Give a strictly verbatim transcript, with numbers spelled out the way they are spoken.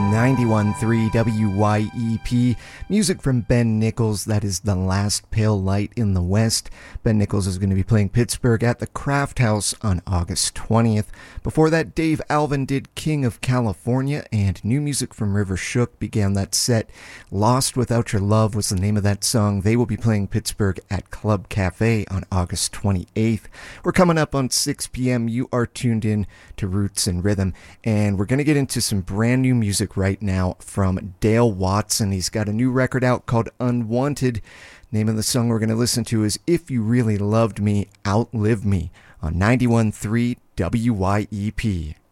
ninety-one point three W Y E P. Music from Ben Nichols. That is The Last Pale Light in the West. Ben Nichols is going to be playing Pittsburgh at the Kraft House on August twentieth. Before that, Dave Alvin did King of California, and new music from River Shook began that set. Lost Without Your Love was the name of that song. They will be playing Pittsburgh at Club Cafe on August twenty-eighth. We're coming up on six p.m. You are tuned in to Roots and Rhythm, and we're going to get into some brand new music right now from Dale Watson. He's got a new record out called Unwanted. Name of the song we're going to listen to is If You Really Loved Me, Outlive Me on ninety-one point three W Y E P.